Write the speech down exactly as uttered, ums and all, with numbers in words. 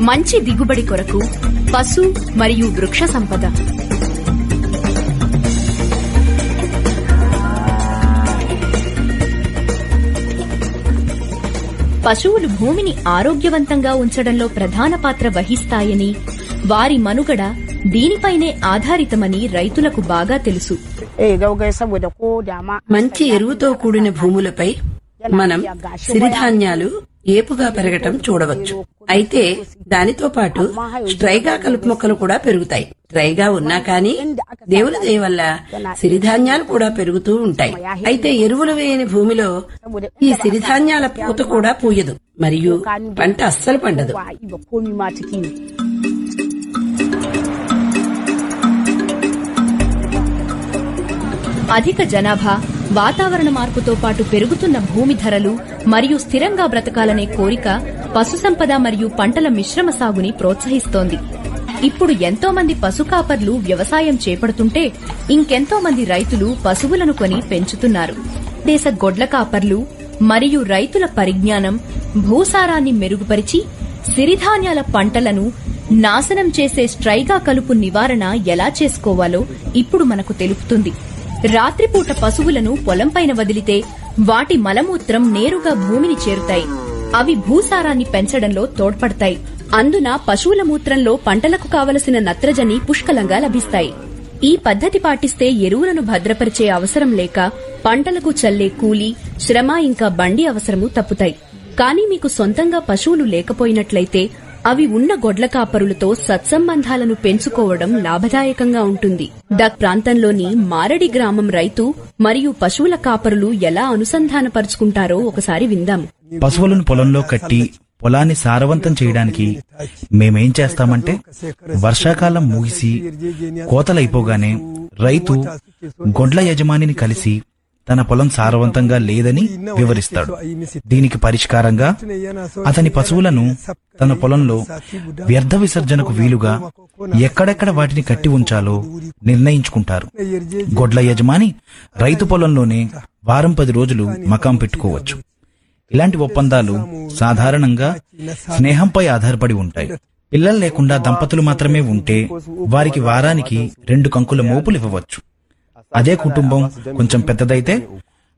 మంచి దిగుబడి కొరకు పశు మరియు వృక్ష సంపద. పశువులు భూమిని ఆరోగ్యవంతంగా ఉంచడంలో ప్రధాన పాత్ర వహిస్తాయని, వారి మనుగడ దీనిపైనే ఆధారితమని రైతులకు బాగా తెలుసు. మంచి ఎరువుతో కూడిన భూములపై మనం సిరిధాన్యాలు ఏపుగా పెరగటం చూడవచ్చు. అయితే దానితో పాటు స్ట్రైగా కలుపు మొక్కలు కూడా పెరుగుతాయి. స్ట్రైగా ఉన్నా కానీ దేవుని దయ వల్ల సిరిధాన్యాలు కూడా పెరుగుతూ ఉంటాయి. అయితే ఎరువులు వేయని భూమిలో ఈ సిరిధాన్యాల పూత కూడా పూయదు, మరియు పంట అస్సలు పండదు. అధిక జనాభా, వాతావరణ మార్పుతో పాటు పెరుగుతున్న భూమి ధరలు మరియు స్థిరంగా బ్రతకాలనే కోరిక పశుసంపద మరియు పంటల మిశ్రమ సాగుని ప్రోత్సహిస్తోంది. ఇప్పుడు ఎంతో మంది పశుకాపర్లు వ్యవసాయం చేపడుతుంటే ఇంకెంతో మంది రైతులు పశువులను కొని పెంచుతున్నారు. దేశ గొడ్ల కాపర్లు మరియు రైతుల పరిజ్ఞానం భూసారాన్ని మెరుగుపరిచి సిరిధాన్యాల పంటలను నాశనం చేసే స్ట్రైగా కలుపు నివారణ ఎలా చేసుకోవాలో ఇప్పుడు మనకు తెలుపుతుంది. రాత్రిపూట పశువులను పొలంపైన వదిలితే వాటి మలమూత్రం నేరుగా భూమిని చేరుతాయి. అవి భూసారాన్ని పెంచడంలో తోడ్పడతాయి. అందున పశువుల మూత్రంలో పంటలకు కావలసిన నత్రజని పుష్కలంగా లభిస్తాయి. ఈ పద్ధతి పాటిస్తే ఎరువులను భద్రపరిచే అవసరం లేక పంటలకు చల్లే కూలీ, శ్రమ ఇంకా బండి అవసరము తప్పుతాయి. కానీ మీకు సొంతంగా పశువులు లేకపోయినట్లయితే అవి ఉన్న గొడ్ల కాపరులతో సత్సంబంధాలను పెంచుకోవడం లాభదాయకంగా ఉంటుంది. డక్ ప్రాంతంలోని మారడి గ్రామం రైతు మరియు పశువుల కాపరులు ఎలా అనుసంధానపరుచుకుంటారో ఒకసారి విందాం. పశువులను పొలంలో కట్టి పొలాన్ని సారవంతం చేయడానికి మేమేం చేస్తామంటే, వర్షాకాలం ముగిసి కోతలైపోగానే రైతు గొడ్ల యజమానిని కలిసి తన పొలం సారవంతంగా లేదని వివరిస్తాడు. దీనికి పరిష్కారంగా అతని పశువులను తన పొలంలో వ్యర్థ విసర్జనకు వీలుగా ఎక్కడెక్కడ వాటిని కట్టి ఉంచాలో నిర్ణయించుకుంటారు. గొడ్ల యజమాని రైతు పొలంలోనే వారం పది రోజులు మకాం పెట్టుకోవచ్చు. ఇలాంటి ఒప్పందాలు సాధారణంగా స్నేహంపై ఆధారపడి ఉంటాయి. పిల్లలు లేకుండా దంపతులు మాత్రమే ఉంటే వారికి వారానికి రెండు కంకుల మోపులు ఇవ్వవచ్చు. అదే కుటుంబం కొంచెం పెద్దదైతే